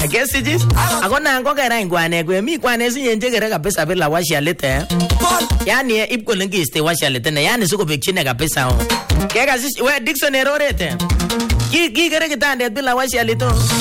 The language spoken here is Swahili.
Kesijis akona ngokera ingwane kwe mi kwane sinyenje kere kabisa bila washalite. Yani ip ko lengiste washalite ne yani siko bekchine kabisa. Kega we Dickson erorete. Ki kere kitande bila washalito.